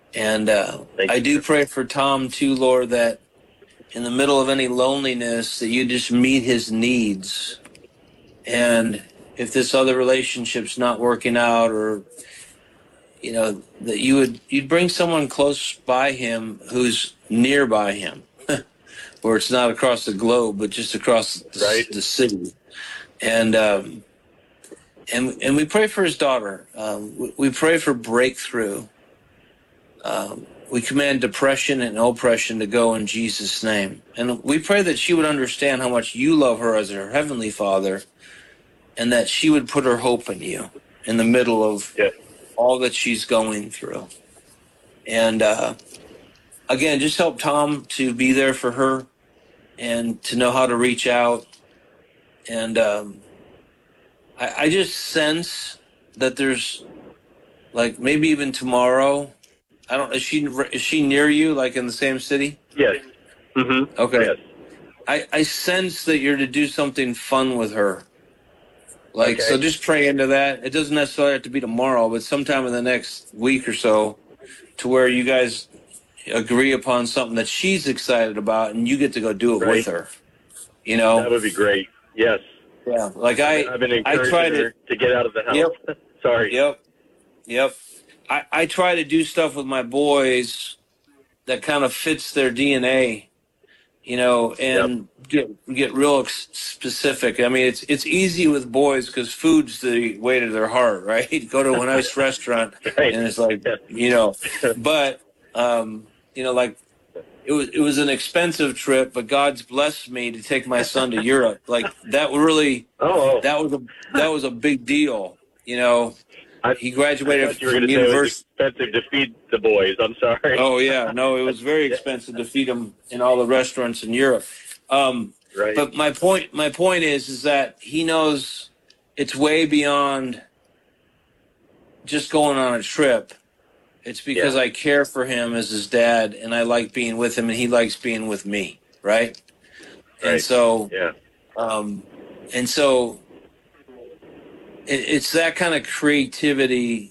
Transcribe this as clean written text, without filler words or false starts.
And Thank I you, do sir. pray for Tom too, Lord, that in the middle of any loneliness, that you just meet his needs. And if this other relationship's not working out, or that you'd bring someone close by him who's nearby him, where it's not across the globe, but just across Right? the city. And we pray for his daughter. We pray for breakthrough. We command depression and oppression to go in Jesus' name. And we pray that she would understand how much you love her as her heavenly Father, and that she would put her hope in you in the middle of Yes. all that she's going through. And again, just help Tom to be there for her and to know how to reach out. And I just sense that there's, like, maybe even tomorrow. I don't. Is she near you? Like in the same city? Yes. Mm-hmm. Okay. Yes. I sense that you're to do something fun with her. Like, so Okay. just pray into that. It doesn't necessarily have to be tomorrow, but sometime in the next week or so, to where you guys agree upon something that she's excited about, and you get to go do it with Right. her. That would be great. Yes. Yeah. Like I've been I try encouraging to. her to get out of the Yep. house. Sorry. Yep. Yep. I try to do stuff with my boys that kind of fits their DNA, Yep. and get real specific. I mean, it's easy with boys because food's the way to their heart, right? Go to a nice restaurant Right. and it's like, but like it was an expensive trip, but God's blessed me to take my son to Europe. Like that really, Oh. that was a big deal. I He I graduated thought you were going from to say it was university. expensive to feed the boys. I'm sorry. Oh yeah, no, it was very expensive to feed them in all the restaurants in Europe. Right. But my point is that he knows it's way beyond just going on a trip. It's because Yeah. I care for him as his dad, and I like being with him, and he likes being with me, right? And Right. so, Yeah. um, and so, it's that kind of creativity